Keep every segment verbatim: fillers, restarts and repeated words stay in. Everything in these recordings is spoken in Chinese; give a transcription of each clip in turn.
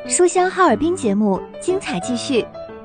书香哈尔滨节目精彩继续。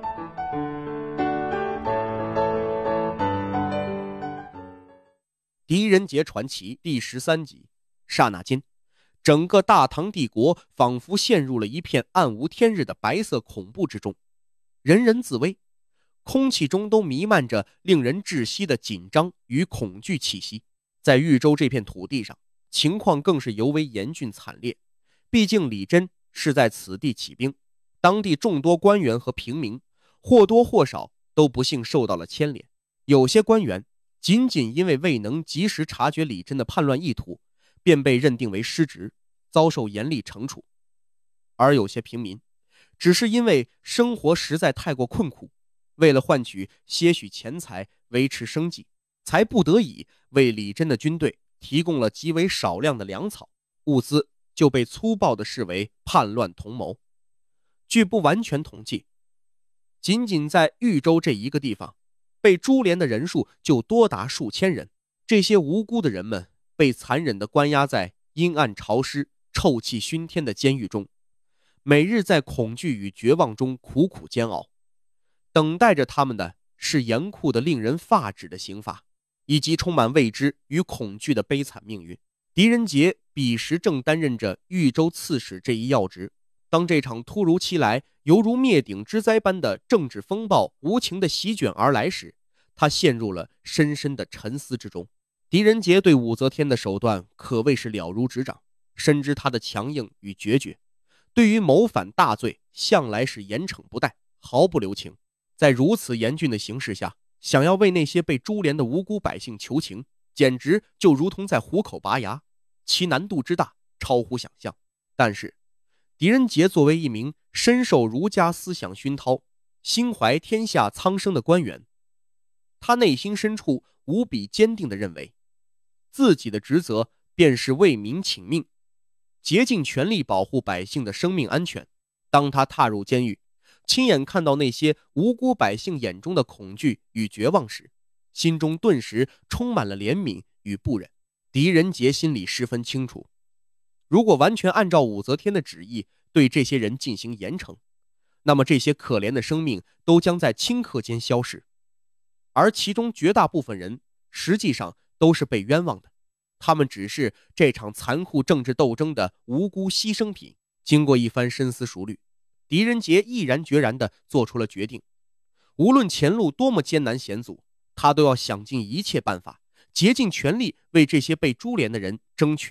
狄仁杰传奇第十三集。刹那间，整个大唐帝国仿佛陷入了一片暗无天日的白色恐怖之中，人人自危，空气中都弥漫着令人窒息的紧张与恐惧气息。在豫州这片土地上，情况更是尤为严峻惨烈。毕竟李真是在此地起兵，当地众多官员和平民或多或少都不幸受到了牵连。有些官员仅仅因为未能及时察觉李真的叛乱意图，便被认定为失职，遭受严厉惩处。而有些平民只是因为生活实在太过困苦，为了换取些许钱财维持生计，才不得已为李真的军队提供了极为少量的粮草物资，就被粗暴地视为叛乱同谋。据不完全统计，仅仅在豫州这一个地方，被株连的人数就多达数千人。这些无辜的人们被残忍地关押在阴暗潮湿、臭气熏天的监狱中，每日在恐惧与绝望中苦苦煎熬。等待着他们的是严酷的令人发指的刑罚，以及充满未知与恐惧的悲惨命运。狄仁杰彼时正担任着豫州刺史这一要职，当这场突如其来犹如灭顶之灾般的政治风暴无情地席卷而来时，他陷入了深深的沉思之中。狄仁杰对武则天的手段可谓是了如指掌，深知他的强硬与决绝，对于谋反大罪向来是严惩不贷，毫不留情。在如此严峻的形势下，想要为那些被株连的无辜百姓求情，简直就如同在虎口拔牙，其难度之大超乎想象。但是狄仁杰作为一名深受儒家思想熏陶、心怀天下苍生的官员，他内心深处无比坚定地认为，自己的职责便是为民请命，竭尽全力保护百姓的生命安全。当他踏入监狱，亲眼看到那些无辜百姓眼中的恐惧与绝望时，心中顿时充满了怜悯与不忍。狄仁杰心里十分清楚，如果完全按照武则天的旨意对这些人进行严惩，那么这些可怜的生命都将在顷刻间消逝，而其中绝大部分人实际上都是被冤枉的，他们只是这场残酷政治斗争的无辜牺牲品。经过一番深思熟虑，狄仁杰毅然决然地做出了决定，无论前路多么艰难险阻，他都要想尽一切办法，竭尽全力为这些被株连的人争取